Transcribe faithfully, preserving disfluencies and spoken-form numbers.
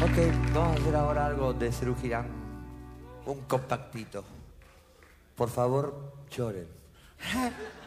Ok, vamos a hacer ahora algo de Serú Girán. Un compactito. Por favor, lloren.